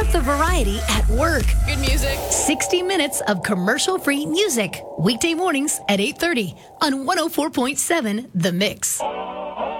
up the variety at work. Good music. 60 minutes of commercial-free music. Weekday mornings at 8:30 on 104.7 The Mix.